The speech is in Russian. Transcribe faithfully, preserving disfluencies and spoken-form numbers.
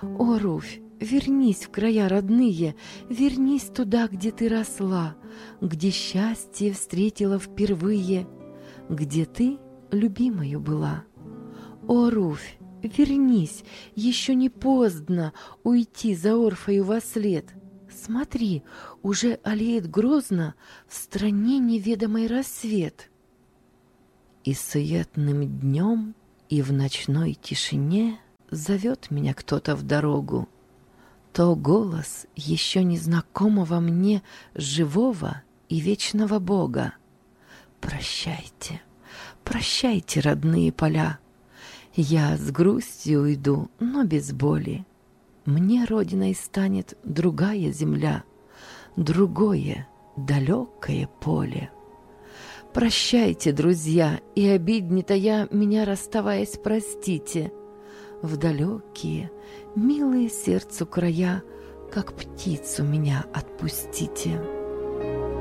О, Руфь, вернись в края родные, вернись туда, где ты росла, где счастье встретила впервые, где ты любимою была. О, Руфь, вернись, еще не поздно уйти за Орфою вослед. Смотри, уже алеет грозно в стране неведомый рассвет. И суетным днем, и в ночной тишине зовет меня кто-то в дорогу. То голос еще незнакомого мне живого и вечного Бога. Прощайте, прощайте, родные поля. Я с грустью уйду, но без боли. Мне родиной станет другая земля, другое далекое поле. Прощайте, друзья, и обидне-то я, меня расставаясь, простите. В далекие, милые сердцу края, как птицу меня отпустите.